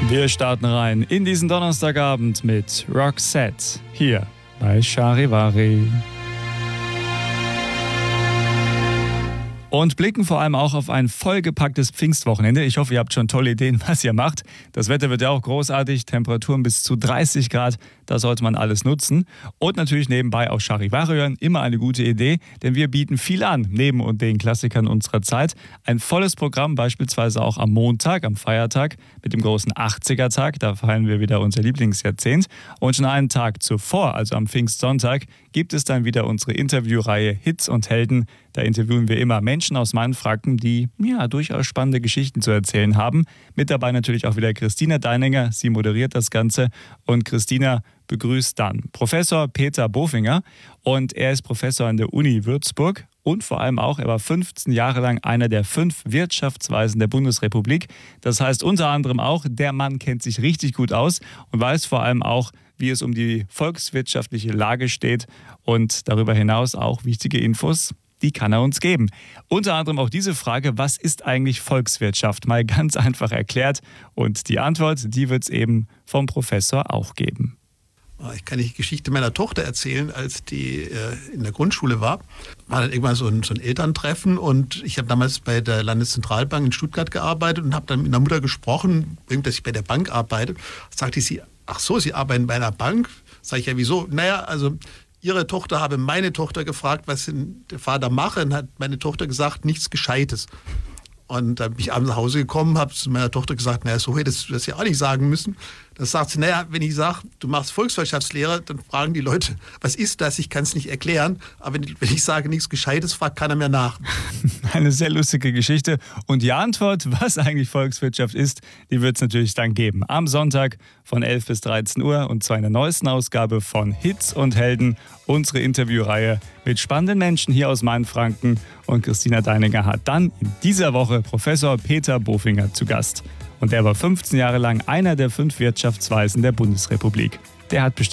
Wir starten rein in diesen Donnerstagabend mit Roxette hier bei Charivari. Und blicken vor allem auch auf ein vollgepacktes Pfingstwochenende. Ich hoffe, ihr habt schon tolle Ideen, was ihr macht. Das Wetter wird ja auch großartig, Temperaturen bis zu 30 Grad, da sollte man alles nutzen. Und natürlich nebenbei auch Charivari hören, immer eine gute Idee, denn wir bieten viel an, neben und den Klassikern unserer Zeit. Ein volles Programm, beispielsweise auch am Montag, am Feiertag, mit dem großen 80er-Tag, da feiern wir wieder unser Lieblingsjahrzehnt. Und schon einen Tag zuvor, also am Pfingstsonntag, gibt es dann wieder unsere Interviewreihe Hits und Helden. Da interviewen wir immer Menschen aus Mainfranken, die durchaus spannende Geschichten zu erzählen haben. Mit dabei natürlich auch wieder Christina Deininger, sie moderiert das Ganze. Und Christina begrüßt dann Professor Peter Bofinger. Und er ist Professor an der Uni Würzburg. Und vor allem auch, er war 15 Jahre lang einer der 5 Wirtschaftsweisen der Bundesrepublik. Das heißt unter anderem auch, der Mann kennt sich richtig gut aus und weiß vor allem auch, wie es um die volkswirtschaftliche Lage steht. Und darüber hinaus auch wichtige Infos, die kann er uns geben. Unter anderem auch diese Frage, was ist eigentlich Volkswirtschaft? Mal ganz einfach erklärt. Und die Antwort, die wird es eben vom Professor auch geben. Ich kann die Geschichte meiner Tochter erzählen, als die in der Grundschule war. War dann irgendwann so ein Elterntreffen und ich habe damals bei der Landeszentralbank in Stuttgart gearbeitet und habe dann mit einer Mutter gesprochen, dass ich bei der Bank arbeite. Sagte sie, ach so, Sie arbeiten bei einer Bank? Sag ich, ja, wieso? Naja, also Ihre Tochter habe meine Tochter gefragt, was denn der Vater mache, und hat meine Tochter gesagt, nichts Gescheites. Und dann bin ich abends nach Hause gekommen, habe zu meiner Tochter gesagt, naja, so hätte du das ja auch nicht sagen müssen. Dann sagt sie, naja, wenn ich sage, du machst Volkswirtschaftslehre, dann fragen die Leute, was ist das? Ich kann es nicht erklären. Aber wenn ich sage, nichts Gescheites, fragt keiner mehr nach. Eine sehr lustige Geschichte. Und die Antwort, was eigentlich Volkswirtschaft ist, die wird es natürlich dann geben. Am Sonntag von 11 bis 13 Uhr und zwar in der neuesten Ausgabe von Hits und Helden, unsere Interviewreihe mit spannenden Menschen hier aus Mainfranken. Und Christina Deininger hat dann in dieser Woche Professor Peter Bofinger zu Gast. Und er war 15 Jahre lang einer der 5 Wirtschaftsweisen der Bundesrepublik. Der hat